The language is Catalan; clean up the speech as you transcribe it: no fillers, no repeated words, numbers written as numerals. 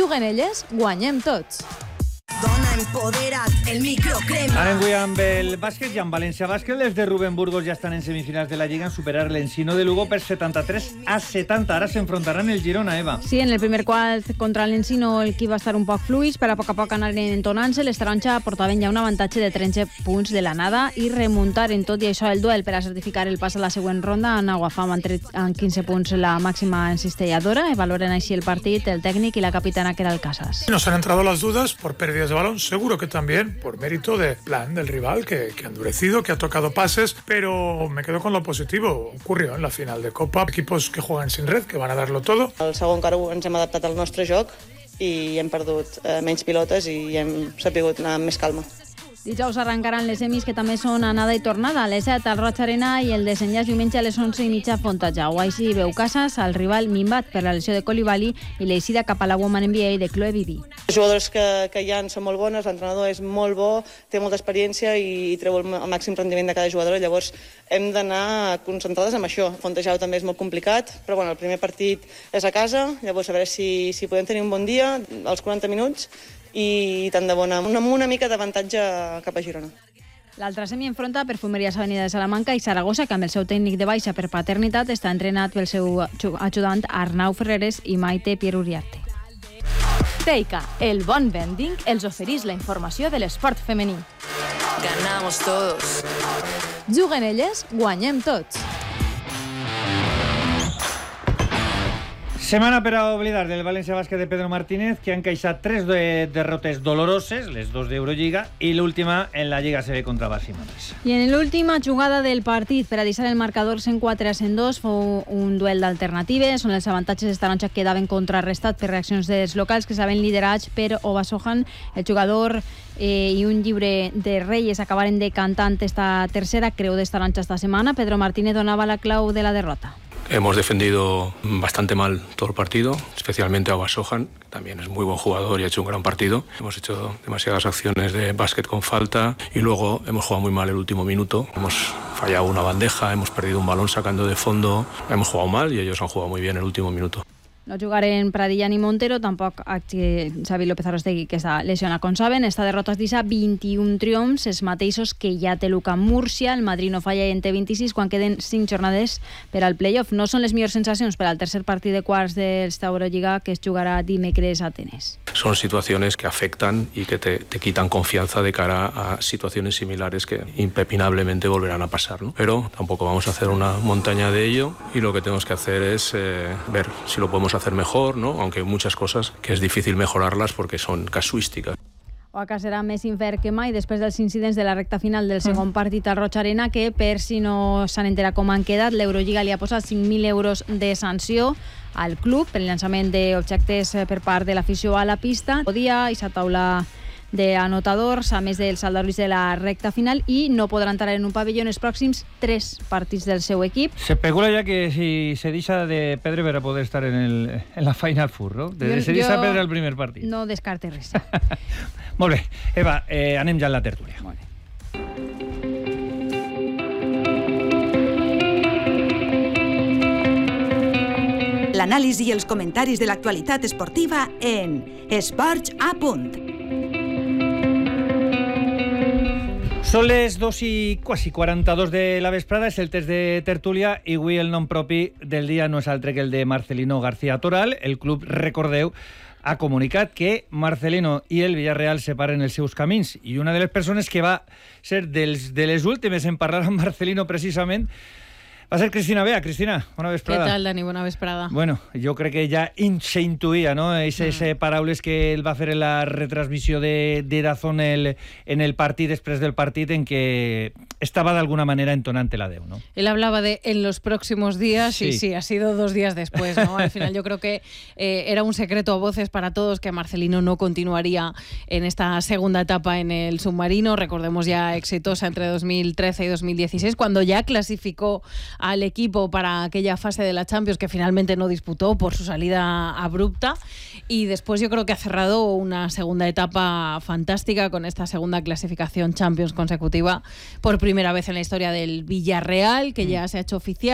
Juguen elles, guanyem tots. Dona empoderat, el microcrema. Anem avui amb el bàsquet i amb València Bàsquet. Les de Rubén Burgos ja estan en semifinals de la Lliga en superar l'Encino de Lugo per 73-70. Ara s'enfrontaran el Girona, Eva. Sí, en el primer quart contra l'Encino el qui va estar un poc fluix, però a poc anaren entonant-se. Les taronja portaven ja un avantatge de 30 punts de l'anada i remuntaren tot i això el duel per a certificar el pas a la següent ronda. En Aguafam amb 15 punts la màxima encistelladora. Valoren així el partit, el tècnic i la capitana que era el Casas. Nos han entrado las dudas por pérdidas de balón, seguro que también por mérito del plan del rival que ha endurecido, que ha tocado pases, pero me quedo con lo positivo. Ocurrió en la final de Copa, equipos que juegan sin red, que van a darlo todo. Al segon quart ens hem adaptat al nostre joc i hem perdut menys pilotes i hem sapigut anar amb més calma. Dijous arrencaran les semis, que també són anada i tornada. A les 7 al Roig Arena i el desenllaç diumenge a les 11:30 a Fontajau. Així veu Casas al rival minvat per la lesió de Coulibaly i l'eixida cap a la Women NBA de Chloe Bibi. Els jugadors que hi ha són molt bones, l'entrenador és molt bo, té molta experiència i treu el màxim rendiment de cada jugador, llavors hem d'anar concentrades amb això. Fontajau també és molt complicat, però bueno, el primer partit és a casa, llavors a veure si podem tenir un bon dia, als 40 minuts, i tant de bona, amb una mica d'avantatge cap a Girona. L'altra semi enfronta Perfumeries Avenida de Salamanca i Saragossa, que amb el seu tècnic de baixa per paternitat està entrenat pel seu ajudant Arnau Ferreres i Maite Pieruriarte. Teica, el bon vending, els oferís la informació de l'esport femení. Ganamos todos. Juguen elles, guanyem tots. Setmana per a oblidar del València Bàsquet de Pedro Martínez, que han encaixat 3 derrotes doloroses, les 2 d'Eurolliga, i l'última en la Lliga CB contra Barcelona. I en l'última jugada del partit per a deixar el marcador 104-102 fou un duel d'alternatives on els avantatges de taronja quedaven contrarrestats per reaccions dels locals que saben liderats per Obasohan. El jugador i un llibre de Reyes acabaren decantant esta tercera creu de taronja esta setmana. Pedro Martínez donava la clau de la derrota. Hemos defendido bastante mal todo el partido, especialmente a Obasohan, que también es muy buen jugador y ha hecho un gran partido. Hemos hecho demasiadas acciones de básquet con falta y luego hemos jugado muy mal el último minuto. Hemos fallado una bandeja, hemos perdido un balón sacando de fondo, hemos jugado mal y ellos han jugado muy bien el último minuto. No jugaren Pradilla ni Montero, tampoc Xavi López Arostegui, que està lesionat, com saben. Esta derrota es deixa 21 triomfs, els mateixos que ja té Luka Múrcia. El Madrid no falla i en té 26 quan queden 5 jornades per al playoff. No són les millors sensacions per al tercer partit de quarts d'esta Eurolliga, que es jugarà dimecres a Atenes. Son situaciones que afectan y que te quitan confianza de cara a situaciones similares que impepinablemente volverán a pasar, ¿no? Pero tampoco vamos a hacer una montaña de ello y lo que tenemos que hacer es ver si lo podemos hacer mejor, ¿no? Aunque hay muchas cosas que es difícil mejorarlas porque son casuísticas. Oaxaca serà més infern que mai després dels incidents de la recta final del segon partit al Roig Arena, que per si no s'han enterat com han quedat, l'Eurolliga li ha posat 5.000 euros de sanció al club per el llançament d'objectes per part de l'afició a la pista. Podia i s'ha taula d'anotadors, a més del saldarulls de la recta final, i no podrà entrar en un pavelló en els pròxims 3 partits del seu equip. Se especula ja que si se deixa de perdre per a poder estar en la Final Four, no? Se deixa de perdre el primer partit. No descarte res. Molt bé. Eva, anem ja a la tertúlia. Molt bé. L'anàlisi i els comentaris de l'actualitat esportiva en Esports a Punt. Són les 2 i quasi 42 de la vesprada, és el test de tertúlia i avui el nom propi del dia no és altre que el de Marcelino García Toral. El club, recordeu, ha comunicat que Marcelino i el Villarreal separen els seus camins i una de les persones que va ser de les últimes en parlar amb Marcelino precisament va ser Cristina Bea. Cristina, bona vesprada. Què tal, Dani? Bona vesprada. Bueno, jo crec que ja s'intuïa, no?, aquestes paraules que ell va fer en la retransmissió de Dazón en el partit, després del partit, en què estaba de alguna manera entonante el adeu, ¿no? Él hablaba de en los próximos días, sí. Y sí, ha sido 2 días después, ¿no? Al final yo creo que era un secreto a voces para todos que Marcelino no continuaría en esta segunda etapa en el submarino. Recordemos ya exitosa entre 2013 y 2016, cuando ya clasificó al equipo para aquella fase de la Champions que finalmente no disputó por su salida abrupta, y después yo creo que ha cerrado una segunda etapa fantástica con esta segunda clasificación Champions consecutiva por primera vez en la historia del Villarreal, que ya se ha hecho oficial.